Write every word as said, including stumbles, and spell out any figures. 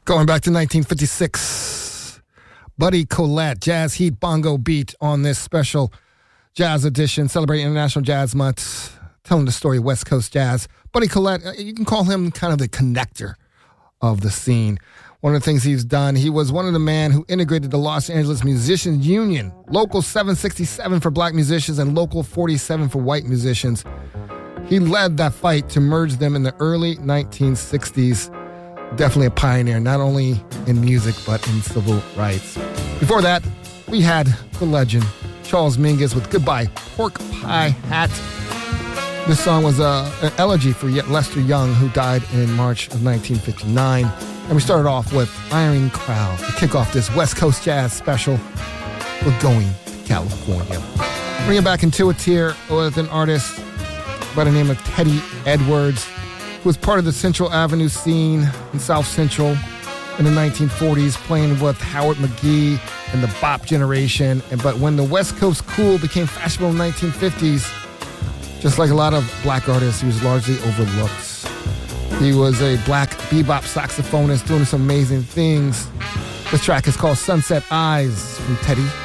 Going back to nineteen fifty-six, Buddy Collette, Jazz Heat Bongo Beat on this special jazz edition, celebrating International Jazz Month, telling the story of West Coast jazz. Buddy Collette, you can call him kind of the connector of the scene. One of the things he's done, he was one of the men who integrated the Los Angeles Musicians Union, Local seven sixty-seven for black musicians and Local forty-seven for white musicians. He led that fight to merge them in the early nineteen sixties. Definitely a pioneer, not only in music, but in civil rights. Before that, we had the legend, Charles Mingus with Goodbye Pork Pie Hat. This song was uh, an elegy for Lester Young, who died in March of nineteen fifty-nine. And we started off with Iron Crowd to kick off this West Coast Jazz special. We're going to California. Bring it back into it here with an artist by the name of Teddy Edwards, who was part of the Central Avenue scene in South Central in the nineteen forties, playing with Howard McGee and the Bop generation. And But when the West Coast cool became fashionable in the nineteen fifties, just like a lot of black artists, he was largely overlooked. He was a black bebop saxophonist doing some amazing things. This track is called Sunset Eyes from Teddy